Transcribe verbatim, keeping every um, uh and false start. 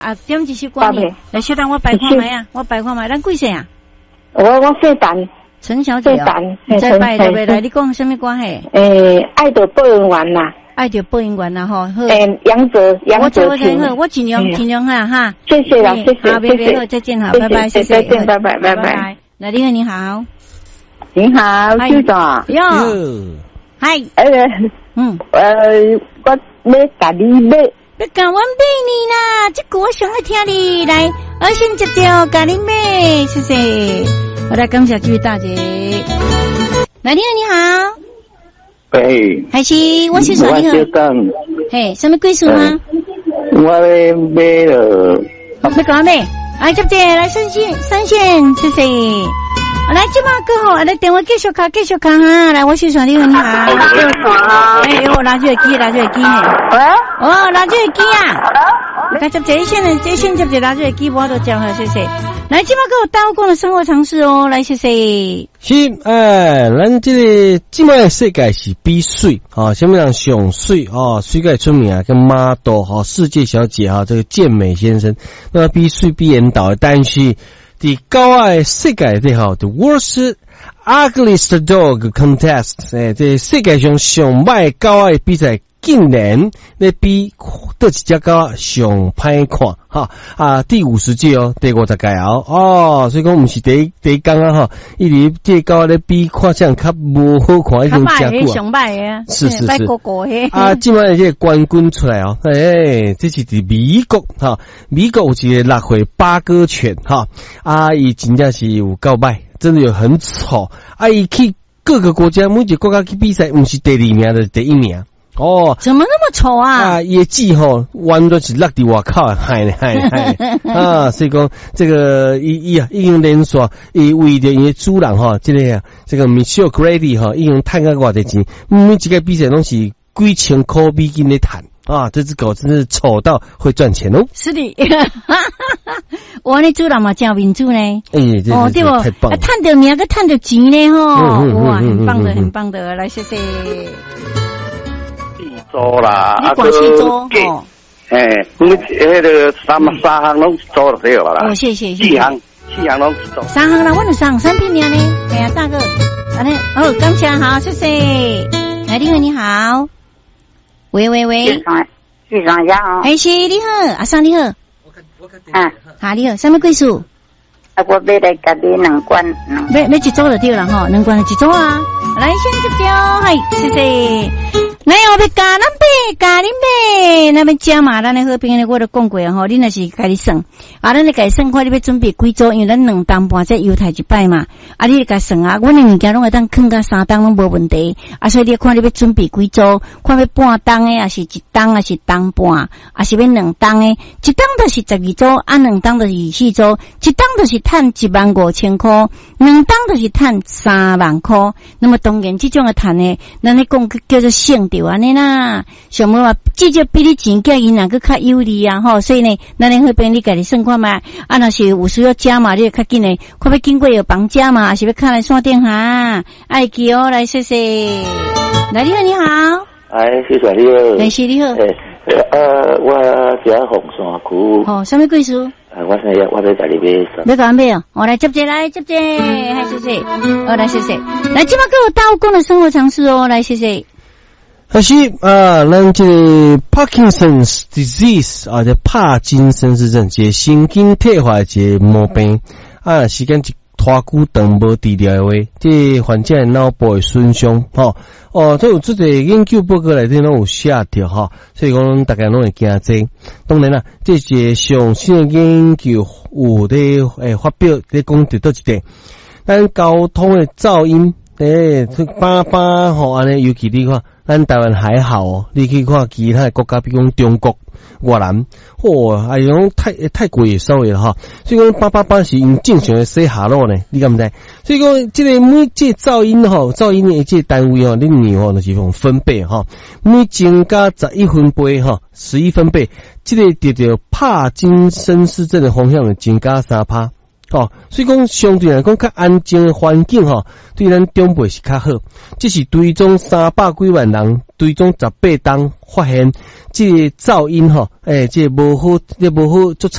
啊，点一首歌呢？来，小等我摆看卖啊，我摆看卖，咱几岁啊？ 我我姓陈， 陈小姐哦。再摆对不？来，你讲什么关系？ 诶，爱的播音员呐。 爱的播音员呐，吼。 诶，杨哲，杨哲群。 我我尽量尽量哈哈。 谢谢啦，谢谢， 好，别别好，再见好，拜拜，谢谢， 再见，拜拜，拜拜。 来，你好，你好。 你好，局长。 哟。嗨。 诶， 嗯。 呃，我要甲你买。 要甲阮买你啦，这个我上爱听你来，我先接着甲你买，谢谢。我来感谢这位大姐。来，你好，你好。 喂。 还是我是说你好。嘿，什么贵数吗？ 我要买了。 要甲我买，哎，接着来上线，上线，谢谢。来，这马哥好，来电话继续卡，继续卡哈。来，我是说你好，你好。哎，我拿这个机，拿这个机嘿。 喂？ 哦，拿这个机啊。来，接这线的，这线接着拿这个机，我都讲了，谢谢。来，这马哥有刀工的生活常识哦，来，谢谢。 是，哎，咱这个这摆世界是比水啊，什么人上水哦，水界出名跟model哈，世界小姐哈，这个健美先生，那比水比引导，但是。伫高爱世界最好的 World's Ugliest Dog Contest， 诶，这世界上上歹高爱比赛竟然咧比倒一只狗上歹看哈啊！第五十届哦，第五十届哦哦，所以讲毋是第一第一天啊哈，一直这狗咧比看相较无好看，已经加过啊， 上歹诶， 是是是， 哥哥诶啊，今晚这个冠军出来哦，诶，这是伫美国哈，美国有一个六岁八哥犬哈，啊，伊真正是有够歹，真的有很丑，啊，伊去各个国家每一个国家去比赛，毋是第二名就是第一名。哦， 怎么那么丑啊？ 啊，野鸡吼，弯都是落地外口，害呢害呢害啊！所以讲这个伊伊啊，已经连续伊为着伊主人哈，这个啊，这个 Michelle Grady 哈，已经赚个偌济钱，每一个比赛拢是几千块美金的赚啊！这只狗真是丑到会赚钱哦。 是的，我的主人嘛叫民主呢。 哎，这哦对不？ 太棒了， 赚到名个赚到钱呢吼，哇，很棒的，很棒的，来谢谢。 做啦， 你广西做哦， 哎，我迄个三三项拢做了对了啦。 哦，谢谢谢谢。 四项四项拢做。 三项啦，我有三三片呢。哎呀，大哥，安尼哦，感谢好，谢谢。哎，你好，你好。喂喂喂。 市场市场家哦。 哎，是你好，阿桑你好。 啊， 好你好，什么贵数？ 啊，我买来家己两罐。 买买一组就对了哈，两罐一组啊。来，先接着，嗨，谢谢。来，我要加咱买，加恁买，那边加嘛，咱的好朋友我都讲过啊吼，你若是家己算，啊，咱咧家己算看你要准备几组，因为咱两当半在犹太一摆嘛，啊，你家算啊，阮的物件拢会当放到三当拢无问题，啊，所以你看你要准备几组，看要半当的，还是一当，还是当半，还是要两当的，一当就是十二组，啊，两当就是二四组，一当就是赚一万五千块，两当就是赚三万块，那么当然这种的赚的，咱咧讲叫做省。对安尼啦，想要话至少比你钱叫因两个较有利啊吼，所以呢，咱咧迄边你家己算看嘛，啊，若是有需要加嘛，你就较紧诶，看要经过有绑架嘛，还是要看来线电哈，爱记哦，来谢谢，来你好你好， 哎，谢谢你好， 谢谢你好， 诶，呃，我家红山区， 哦，什么贵数？ 啊，我想要我要家里买什？ 要讲买哦，我来接接来接接，来谢谢，哦来谢谢，来今麦给我刀工的生活常识哦，来谢谢。 还是啊，咱这个 Parkinson's disease 啊，叫帕金森氏症，一个神经退化一个毛病啊，时间一拖久长无治疗的话，这患者脑部会损伤吼。哦，都有这个研究报告内底拢有写着吼，所以讲大家拢会惊这。当然啦，这些上新的研究有咧诶发表咧讲着倒一点，咱交通的噪音。诶，这叭叭吼安尼，尤其你看，咱台湾还好哦。你去看其他的国家，比如讲中国、越南，嚯，哎呦，泰泰国也稍微了哈。所以讲叭叭叭是用正常的说下落呢，你敢不知？所以讲这个每这噪音吼，噪音的这个单位哦，你牛哦，就是用分贝哈，每增加十一分贝哈，十一分贝，这个得到帕金森氏症的方向的增加三趴。 哦，所以讲相对来讲较安静的环境吼，对咱长辈是较好。这是追踪三百几万人，追踪十八档发现，这个噪音吼，诶、欸，这个无好，这无好，足